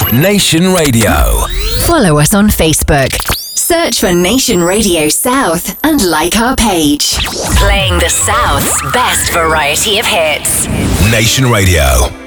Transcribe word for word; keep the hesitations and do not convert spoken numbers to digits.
Nation Radio. Follow us on Facebook. Search for Nation Radio South and like our page. Playing the South's best variety of hits. Nation Radio.